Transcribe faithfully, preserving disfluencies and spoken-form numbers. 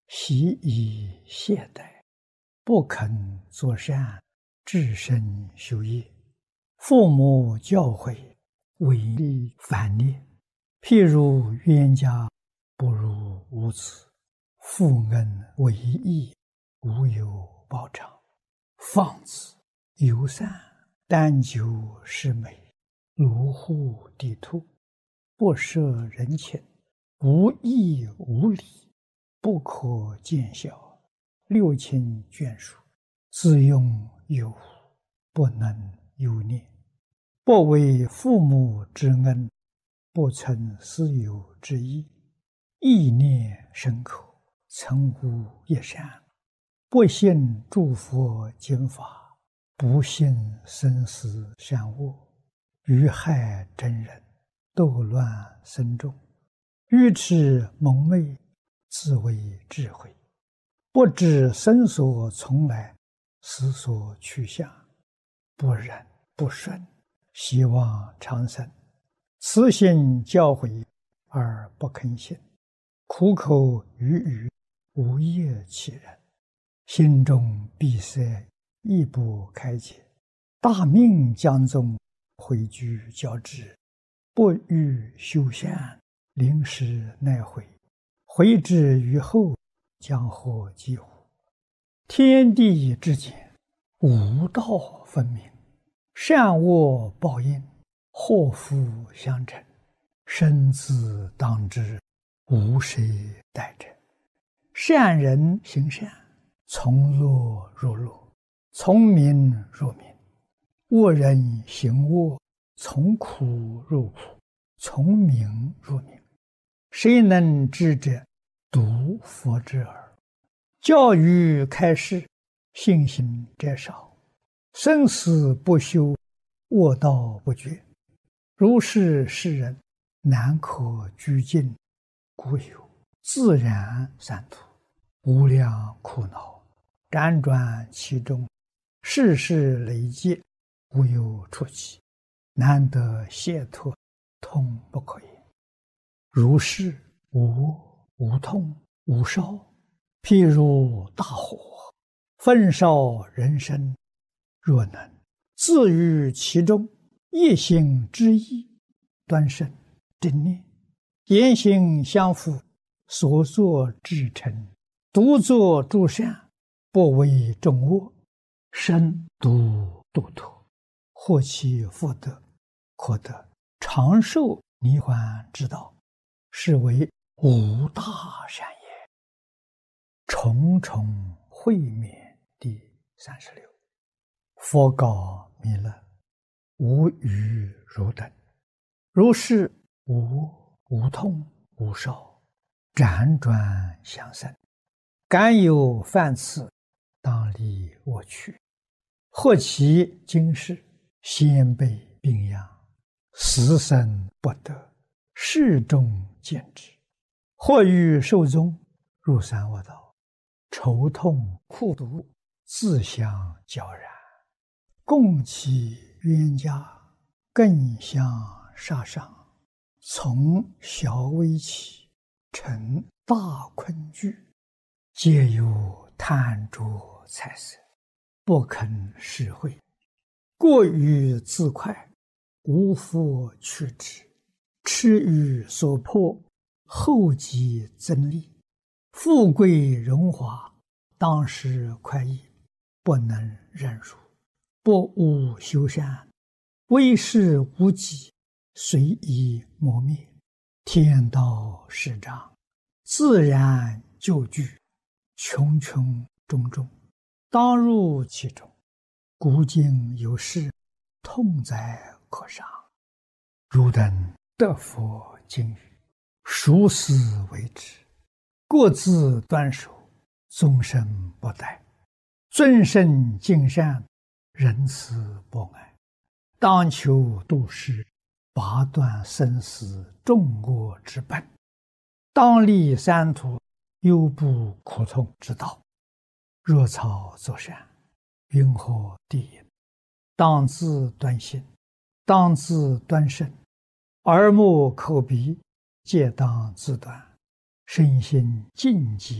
习以懈怠，不肯作善，至身修业。父母教诲，违逆反逆。譬如冤家，不如无子；父恩为义，无有报偿。放子游散，耽酒是美，卢户地兔，不摄人情，无义无礼，不可见效，六亲眷属，自用有无，不能有念。不为父母之恩，不存私有之意，意念深刻，曾无一善。不信诸佛经法，不信生死善恶，愚害真人，斗乱僧众，愚痴蒙昧，自为智慧，不知生所从来，死所去向，不忍不顺，希望长生。慈心教诲而不肯信，苦口语语，无业其人，心中闭塞，亦不开解。大命将终，回居交织，不欲修善，临时奈悔，回之于后，将获几乎？天地之间，无道分明，善恶报应，祸福相承，生死当知，无谁代者。善人行善，从乐入乐，从明入明；恶人行恶，从苦入苦，从明入明。谁能知者？独佛之耳。教育开示，信心者少，生死不休，恶道不绝。如是世人，难可居尽，故有自然三途，无量苦恼，辗转其中，世事累劫，无有出期，难得解脱，痛不可言。如是无无痛无烧，譬如大火，焚烧人身，若能自于其中，一心之意，端慎正念，言行相符，所作至诚，独作诸善，不为众恶，身独度脱，获其福德，可得长寿涅槃之道，是为无大善也。重重会面第三十六。佛告弥勒：无余汝等，如是无无痛无烧，辗转相生，敢有犯次，当离我去。或其今世，先辈病殃，死生不得，世众见之；或欲寿终，入三恶道，愁痛苦毒，自相交然，共其冤家，更相杀伤。从小微起，成大困惧，皆有贪着财色，不肯施惠，过于自快，无复去之，痴于所迫，后继增利。富贵荣华，当时快意，不能忍辱，不务修善，为事无己，随意磨灭。天道始长，自然就具，穷穷种种，当入其中。古今有事，痛哉可伤。汝等得佛经语，熟思为之，各自端守，终身不殆，尊圣敬善，仁慈博爱，当求度世，拔断生死众恶之本，当立三途，忧怖苦痛之道。若草作善，云何地隐？当自端心，当自端身，耳目口鼻，皆当自端，身心净极